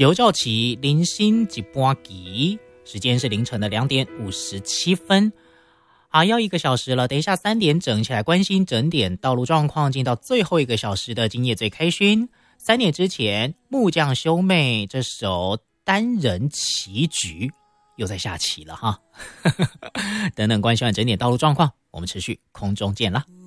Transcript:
刘兆奇零星一半棋，时间是凌晨的2点57分。好，要1个小时了，等一下3点整起来关心整点道路状况，进到最后1个小时的今夜最开勋。3点之前，木匠兄妹这首单人棋局又在下棋了哈。等等关心完整点道路状况，我们持续空中见啦。